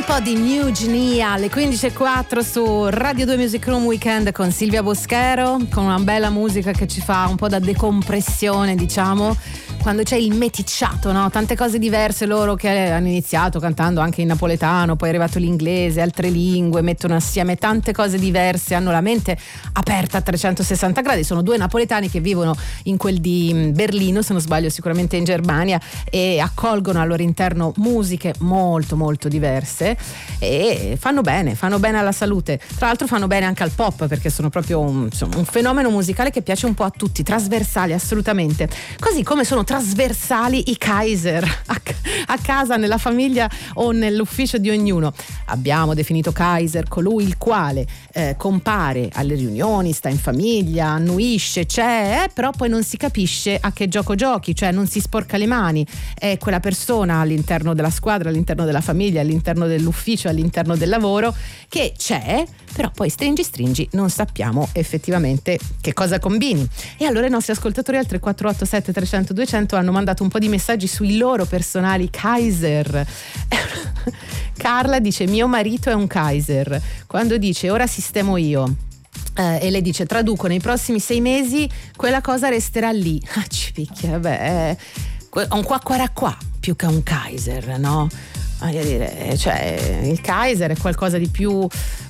po' di New Genia alle 15.04 su Radio 2 Music Room Weekend con Silvia Boschero, con una bella musica che ci fa un po' da decompressione, diciamo, quando c'è il meticciato, no? Tante cose diverse, loro che hanno iniziato cantando anche in napoletano, poi è arrivato l'inglese, altre lingue, mettono assieme tante cose diverse, hanno la mente aperta a 360 gradi. Sono due napoletani che vivono in quel di Berlino, se non sbaglio, sicuramente in Germania, e accolgono al loro interno musiche molto molto diverse e fanno bene alla salute. Tra l'altro fanno bene anche al pop, perché sono proprio un fenomeno musicale che piace un po' a tutti, trasversali assolutamente, così come sono trasversali i Kaiser a casa, nella famiglia o nell'ufficio di ognuno. Abbiamo definito Kaiser colui il quale compare alle riunioni, sta in famiglia, annuisce, c'è, però poi non si capisce a che gioco giochi, cioè non si sporca le mani, è quella persona all'interno della squadra, all'interno della famiglia, all'interno dell'ufficio, all'interno del lavoro, che c'è, però poi stringi non sappiamo effettivamente che cosa combini. E allora i nostri ascoltatori al 3487 300 200 hanno mandato un po' di messaggi sui loro personali Kaiser. Carla dice: mio marito è un Kaiser, quando dice ora sistemo io, e lei dice traduco, nei prossimi 6 mesi quella cosa resterà lì. Ci picchia, vabbè, un qua più che un Kaiser, no? Voglio dire, cioè il Kaiser è qualcosa di più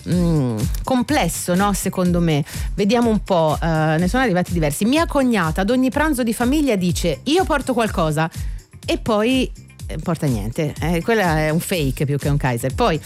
complesso, no? Secondo me. Vediamo un po', ne sono arrivati diversi. Mia cognata ad ogni pranzo di famiglia dice io porto qualcosa e poi porta niente, quella è un fake più che un Kaiser. Poi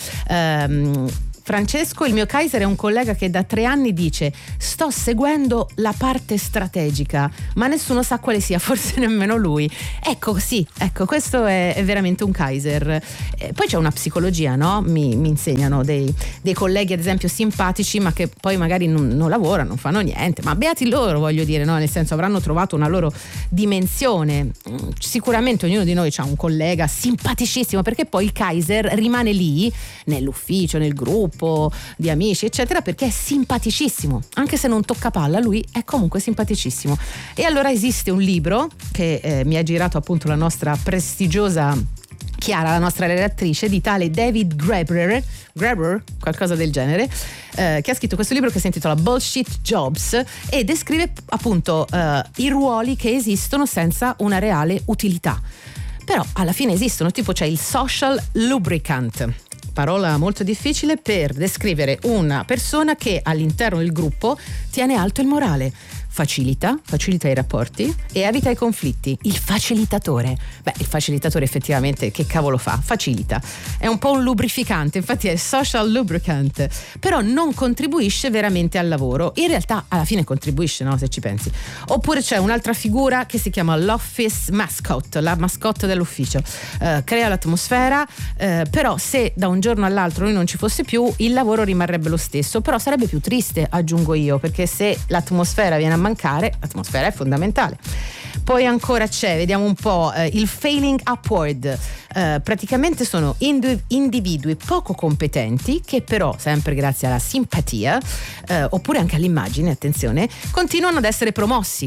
Francesco, il mio Kaiser è un collega che da 3 anni dice sto seguendo la parte strategica, ma nessuno sa quale sia, forse nemmeno lui. Ecco, sì, ecco, questo è veramente un Kaiser. Poi c'è una psicologia, no? Mi insegnano dei colleghi ad esempio simpatici, ma che poi magari non lavorano, non fanno niente, ma beati loro, voglio dire, no? Nel senso, avranno trovato una loro dimensione. Sicuramente ognuno di noi ha un collega simpaticissimo, perché poi il Kaiser rimane lì nell'ufficio, nel gruppo di amici eccetera, perché è simpaticissimo, anche se non tocca palla, lui è comunque simpaticissimo. E allora esiste un libro che mi ha girato appunto la nostra prestigiosa Chiara, la nostra redattrice, di tale David Graeber, qualcosa del genere, che ha scritto questo libro che si intitola Bullshit Jobs e descrive appunto i ruoli che esistono senza una reale utilità, però alla fine esistono. Tipo c'è il social lubricant, parola molto difficile per descrivere una persona che all'interno del gruppo tiene alto il morale, facilita i rapporti e evita i conflitti. Il facilitatore. Beh, il facilitatore effettivamente che cavolo fa? Facilita. È un po' un lubrificante, infatti è social lubricant, però non contribuisce veramente al lavoro. In realtà alla fine contribuisce, no? Se ci pensi. Oppure c'è un'altra figura che si chiama l'office mascot, la mascotte dell'ufficio. Crea l'atmosfera, però se da un giorno all'altro lui non ci fosse più, il lavoro rimarrebbe lo stesso, però sarebbe più triste, aggiungo io, perché se l'atmosfera viene a mancare, l'atmosfera è fondamentale. Poi ancora c'è, vediamo un po', il failing upward. Praticamente sono individui poco competenti che però, sempre grazie alla simpatia, oppure anche all'immagine, attenzione, continuano ad essere promossi.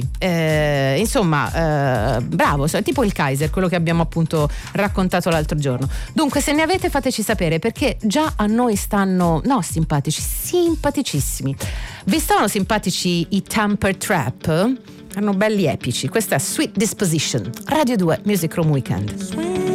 Insomma, bravo, tipo il Kaiser, quello che abbiamo appunto raccontato l'altro giorno. Dunque, se ne avete fateci sapere, perché già a noi stanno, no, simpatici, simpaticissimi. Vi stavano simpatici i Temper Trap? Erano belli epici. Questa è Sweet Disposition, Radio 2 Music Room Weekend.